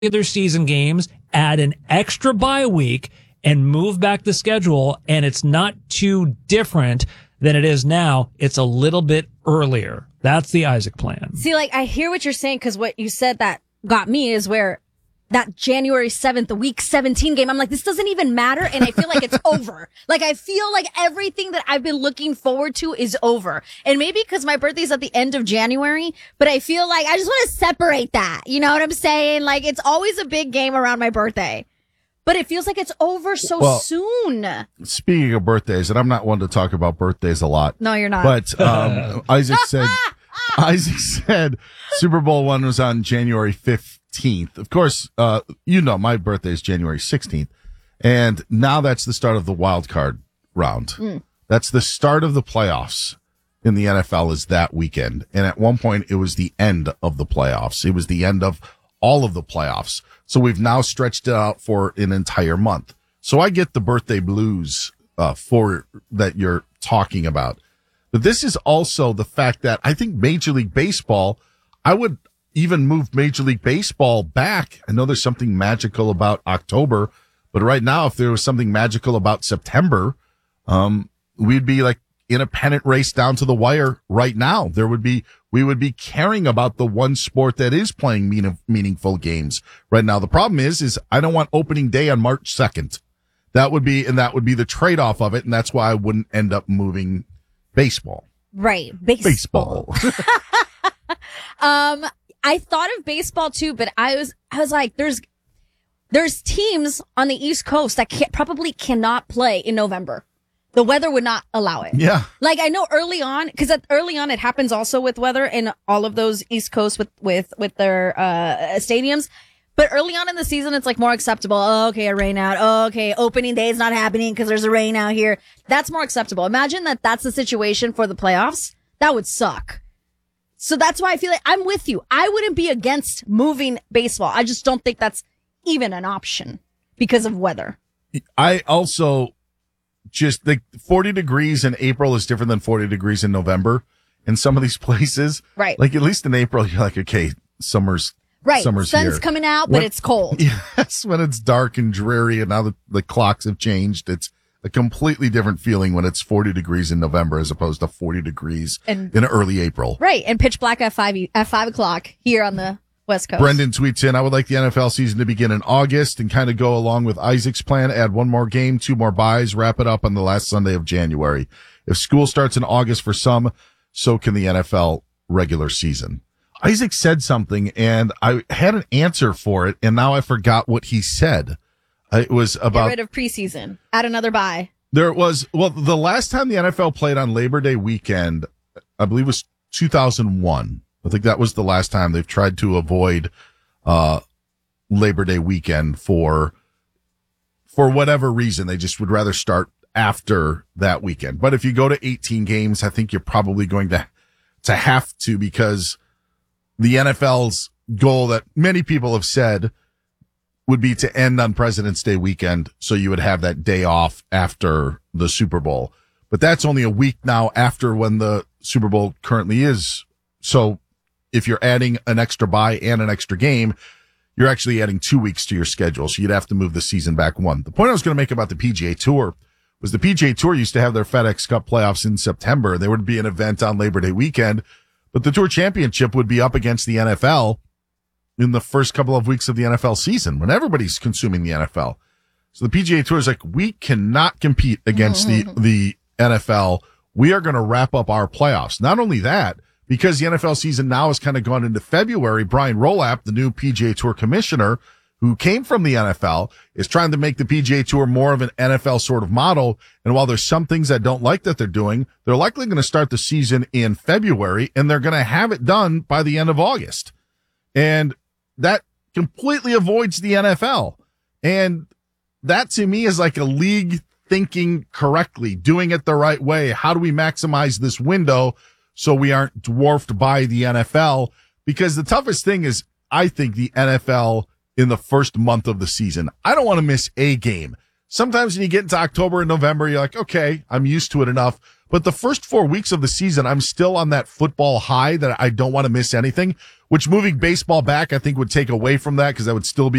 regular season games, add an extra bye week, and move back the schedule, and it's not too different than it is now. It's a little bit earlier. That's the Isaac plan. See, like, I hear what you're saying, because what you said that got me is where that January 7th, the week 17 game, I'm like, this doesn't even matter, and I feel like it's over. Like, I feel like everything that I've been looking forward to is over. And maybe because my birthday's at the end of January, but I feel like I just want to separate that. You know what I'm saying? Like, it's always a big game around my birthday. But it feels like it's over so soon. Speaking of birthdays, and I'm not one to talk about birthdays a lot. No, you're not. But Isaac said Super Bowl one was on January 15th. Of course, my birthday is January 16th. And now that's the start of the wild card round. That's the start of the playoffs in the NFL is that weekend. And at one point, it was the end of the playoffs. It was the end of all of the playoffs. So we've now stretched it out for an entire month. So I get the birthday blues for that you're talking about. But this is also the fact that I think Major League Baseball, I would even move Major League Baseball back. I know there's something magical about October, but right now, if there was something magical about September, we'd be like in a pennant race down to the wire right now. We would be caring about the one sport that is playing meaningful games right now. The problem is I don't want opening day on March 2nd. That would be the trade-off of it. And that's why I wouldn't end up moving baseball. Right. Baseball. I thought of baseball too, but I was like, there's teams on the East Coast that probably cannot play in November. The weather would not allow it. Yeah. Like, I know early on, because early on it happens also with weather in all of those East Coast with their stadiums. But early on in the season, it's like more acceptable. Oh, okay, a rain out. Oh, okay, opening day is not happening because there's a rain out here. That's more acceptable. Imagine that's the situation for the playoffs. That would suck. So that's why I feel like I'm with you. I wouldn't be against moving baseball. I just don't think that's even an option because of weather. I also just think 40 degrees in April is different than 40 degrees in November in some of these places. Right. Like at least in April, you're like, okay, summer's Sun's here. coming out, but it's cold. Yes, when it's dark and dreary and now the clocks have changed, it's a completely different feeling when it's 40 degrees in November as opposed to 40 degrees in early April. Right. And pitch black at 5 o'clock here on the West Coast. Brendan tweets in, I would like the NFL season to begin in August and kind of go along with Isaac's plan, add one more game, 2 more byes, wrap it up on the last Sunday of January. If school starts in August for some, so can the NFL regular season. Isaac said something and I had an answer for it and now I forgot what he said. It was about get rid of preseason, add another bye. The last time the NFL played on Labor Day weekend, I believe was 2001. I think that was the last time they've tried to avoid Labor Day weekend for whatever reason. They just would rather start after that weekend. But if you go to 18 games, I think you're probably going to have to, because the NFL's goal that many people have said would be to end on President's Day weekend, so you would have that day off after the Super Bowl. But that's only a week now after when the Super Bowl currently is. So if you're adding an extra bye and an extra game, you're actually adding 2 weeks to your schedule. So you'd have to move the season back one. The point I was going to make about the PGA Tour was the PGA Tour used to have their FedEx Cup playoffs in September. There would be an event on Labor Day weekend, but the Tour Championship would be up against the NFL in the first couple of weeks of the NFL season when everybody's consuming the NFL. So the PGA Tour is like, we cannot compete against the NFL. We are going to wrap up our playoffs. Not only that, because the NFL season now has kind of gone into February, Brian Rolapp, the new PGA Tour commissioner, who came from the NFL, is trying to make the PGA Tour more of an NFL sort of model. And while there's some things I don't like that they're doing, they're likely going to start the season in February, and they're going to have it done by the end of August. And that completely avoids the NFL. And that to me is like a league thinking correctly, doing it the right way. How do we maximize this window so we aren't dwarfed by the NFL? Because the toughest thing is, I think, the NFL in the first month of the season. I don't want to miss a game. Sometimes when you get into October and November, you're like, okay, I'm used to it enough. But the first 4 weeks of the season, I'm still on that football high that I don't want to miss anything, which moving baseball back, I think would take away from that because that would still be